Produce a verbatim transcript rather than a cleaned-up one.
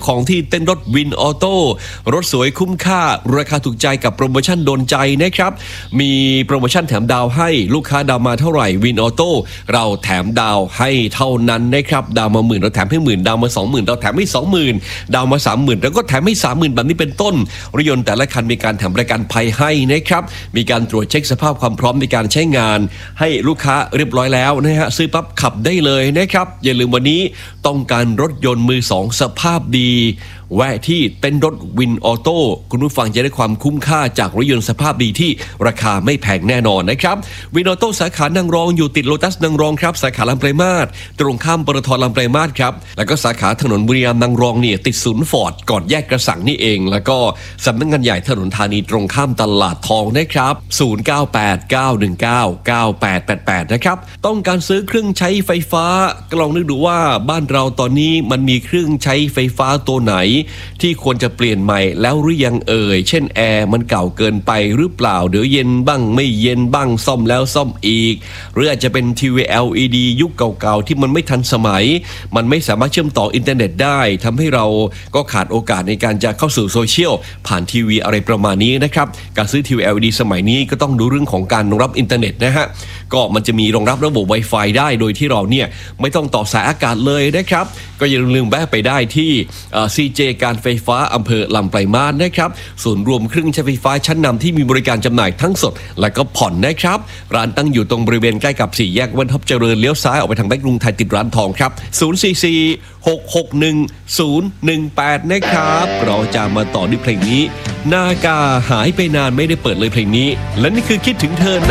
ของที่เต้นรถวินออโต้รถสวยคุ้มค่าราคาถูกใจกับโปรโมชั่นโดนใจนะครับมีโปรโมชั่นแถมดาวให้ลูกค้าดาวมาเท่าไหร่วินออโต้เราแถมดาวให้เท่านั้นนะครับดาวมาหมื่นเราแถมให้หมื่นดาวมาสองหมื่นเราแถมให้สองหมื่นดาวมาสามหมื่นแล้วก็แถมให้สามหมื่นแบบนี้เป็นต้นรถยนต์แต่ละคันมีการแถมประกันภัยให้นะครับมีการตรวจเช็คสภาพความพร้อมในการใช้งานให้ลูกค้าเรียบร้อยแล้วนะฮะซื้อปั๊บขับได้เลยนะครับอย่าลืมวันนี้ต้องการรถยนต์มือสองสภาพดีแวะที่เต้นรถวินออโต้คุณผู้ฟังจะได้ความคุ้มค่าจากรถยนต์สภาพดีที่ราคาไม่แพงแน่นอนนะครับวินออโต้สาขานางรองอยู่ติดโลตัสนางรองครับสาขาลำปลายมาศตรงข้ามปตทลำปลายมาศครับแล้วก็สาขาถนนบุรีรัมย์นางรองเนี่ยติดศูนย์ฟอร์ดก่อนแยกกระสังนี่เองแล้วก็สำนักงานใหญ่ถนนธานีตรงข้ามตลาดทองนะครับศูนย์ เก้า แปด เก้า หนึ่ง เก้า เก้า แปด แปด แปดนะครับต้องการซื้อเครื่องใช้ไฟฟ้าก็ลองนึกดูว่าบ้านเราตอนนี้มันมีเครื่องใช้ไฟฟ้าตัวไหนที่ควรจะเปลี่ยนใหม่แล้วหรือยังเอ่ยเช่นแอร์มันเก่าเกินไปหรือเปล่าเดี๋ยวเย็นบ้างไม่เย็นบ้างซ่อมแล้วซ่อมอีกหรืออาจจะเป็นทีวี แอล อี ดี ยุคเก่าๆที่มันไม่ทันสมัยมันไม่สามารถเชื่อมต่ออินเทอร์เน็ตได้ทำให้เราก็ขาดโอกาสในการจะเข้าสู่โซเชียลผ่านทีวีอะไรประมาณนี้นะครับการซื้อทีวี แอล อี ดี สมัยนี้ก็ต้องดูเรื่องของการรองรับอินเทอร์เน็ตนะฮะก็มันจะมีรองรับระบบ Wi-Fi ได้โดยที่เราเนี่ยไม่ต้องต่อสายอากาศเลยนะครับก็อย่าลืมแวะไปได้ที่ ซี เจ การไฟฟ้าอำเภอลำปลายมาศนะครับศูนย์รวมเครื่องใช้ไฟฟ้าชั้นนำที่มีบริการจำหน่ายทั้งสดและก็ผ่อนนะครับร้านตั้งอยู่ตรงบริเวณใกล้กับสี่แยกวันท็อปเจริญเลี้ยวซ้ายออกไปทางแบงก์กรุงไทยติดร้านทองครับศูนย์ สี่ สี่ หก หก หนึ่ง ศูนย์ หนึ่ง แปดนะครับเราจะมาต่อด้วยเพลงนี้นากาหายไปนานไม่ได้เปิดเลยเพลงนี้และนี่คือคิดถึงเธอ